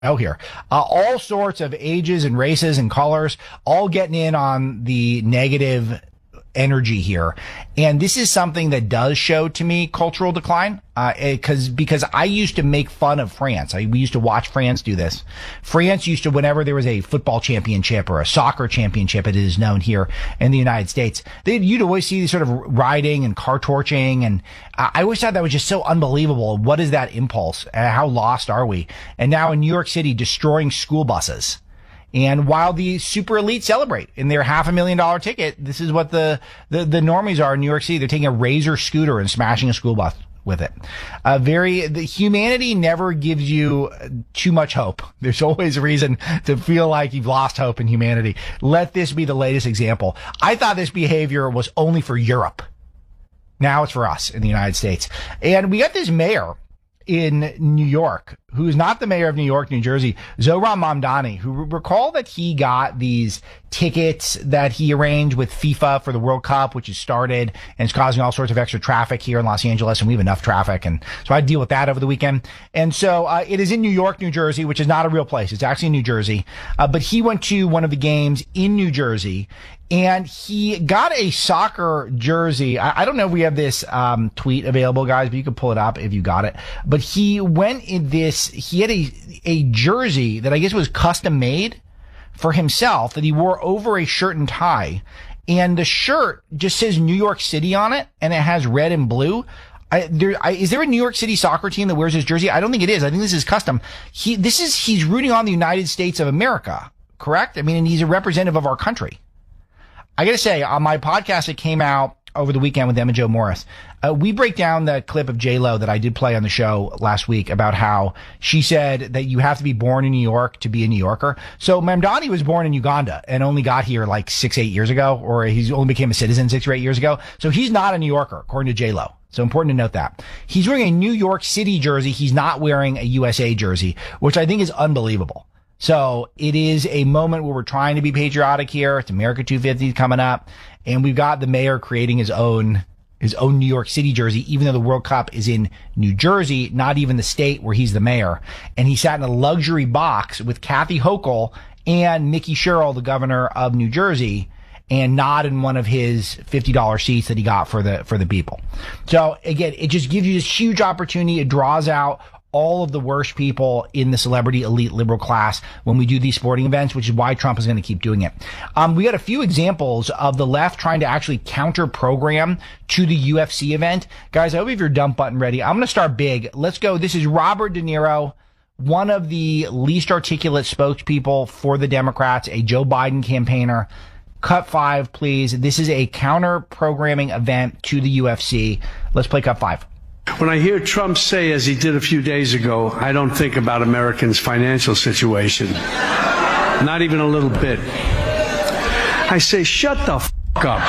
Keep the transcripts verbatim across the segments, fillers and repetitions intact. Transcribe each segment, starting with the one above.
Oh, here. Uh, all sorts of ages and races and colors, all getting in on the negative energy here. And this is something that does show to me cultural decline, uh, because, because I used to make fun of France. I, we used to watch France do this. France used to, whenever there was a football championship or a soccer championship, it is known here in the United States, they, you'd always see these sort of riding and car torching. And I always thought that was just so unbelievable. What is that impulse? Uh, how lost are we? And now in New York City, destroying school buses. And while the super elite celebrate in their half a million dollar ticket, this is what the, the, the normies are in New York City. They're taking a Razor scooter and smashing a school bus with it. Uh, very, the humanity never gives you too much hope. There's always a reason to feel like you've lost hope in humanity. Let this be the latest example. I thought this behavior was only for Europe. Now it's for us in the United States. And we got this mayor in New York, who's not the mayor of New York, New Jersey, Zohran Mamdani, who recall that he got these tickets that he arranged with FIFA for the World Cup, which has started and is causing all sorts of extra traffic here in Los Angeles, and we have enough traffic. And so I deal with that over the weekend. And so uh, it is in New York, New Jersey, which is not a real place. It's actually in New Jersey. Uh, but he went to one of the games in New Jersey, and he got a soccer jersey. I, I don't know if we have this um, tweet available, guys, but you can pull it up if you got it. But he went in this, he had a, a jersey that I guess was custom made for himself that he wore over a shirt and tie. And the shirt just says New York City on it, and it has red and blue. I, there, I, is there a New York City soccer team that wears his jersey? I don't think it is. I think this is custom. He, this is, he's rooting on the United States of America, correct? I mean, and he's a representative of our country. I gotta say, on my podcast that came out over the weekend with Emma Jo Morris, uh, we break down the clip of J-Lo that I did play on the show last week about how she said that you have to be born in New York to be a New Yorker. So Mamdani was born in Uganda and only got here like six, eight years ago, or he's only became a citizen six or eight years ago. So he's not a New Yorker, according to J-Lo. So important to note that. He's wearing a New York City jersey. He's not wearing a U S A jersey, which I think is unbelievable. So it is a moment where we're trying to be patriotic here. It's America two fifty coming up, and we've got the mayor creating his own his own New York City jersey, even though the World Cup is in New Jersey, not even the state where he's the mayor. And he sat in a luxury box with Kathy Hochul and Mickey Sherrill, the governor of New Jersey, and not in one of his fifty dollars seats that he got for the for the people. So again, it just gives you this huge opportunity. It draws out all of the worst people in the celebrity elite liberal class when we do these sporting events, which is why Trump is going to keep doing it. Um, we got a few examples of the left trying to actually counter program to the U F C event. Guys, I hope you have your dump button ready. I'm going to start big. Let's go. This is Robert De Niro, one of the least articulate spokespeople for the Democrats, a Joe Biden campaigner. Cut five, please. This is a counter programming event to the U F C. Let's play cut five. When I hear Trump say, as he did a few days ago, I don't think about Americans' financial situation, not even a little bit, I say, shut the f*** up.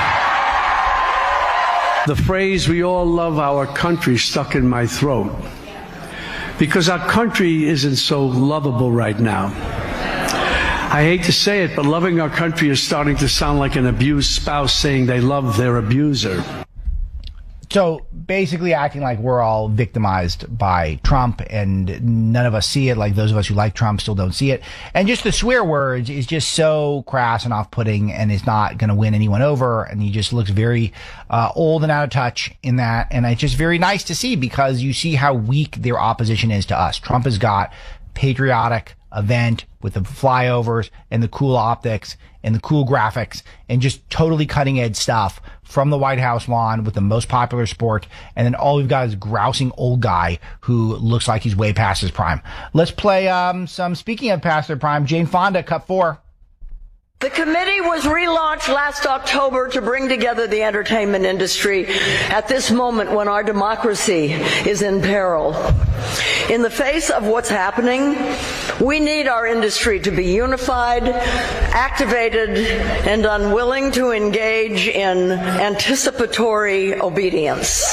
The phrase, we all love our country, stuck in my throat, because our country isn't so lovable right now. I hate to say it, but loving our country is starting to sound like an abused spouse saying they love their abuser. So basically acting like we're all victimized by Trump and none of us see it, like those of us who like Trump still don't see it. And just the swear words is just so crass and off-putting, and is not going to win anyone over. And he just looks very uh, old and out of touch in that. And it's just very nice to see, because you see how weak their opposition is to us. Trump has got patriotic event with the flyovers and the cool optics and the cool graphics and just totally cutting edge stuff from the White House lawn with the most popular sport. And then all we've got is grousing old guy who looks like he's way past his prime. Let's play um some, speaking of past their prime, Jane Fonda, cut four. The committee was relaunched last October to bring together the entertainment industry at this moment when our democracy is in peril. In the face of what's happening, we need our industry to be unified, activated, and unwilling to engage in anticipatory obedience.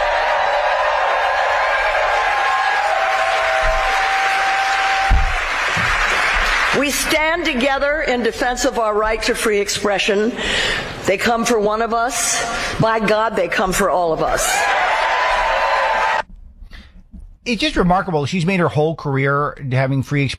We stand together in defense of our right to free expression. They come for one of us. By God, they come for all of us. it's just remarkable. She's made her whole career having free expression.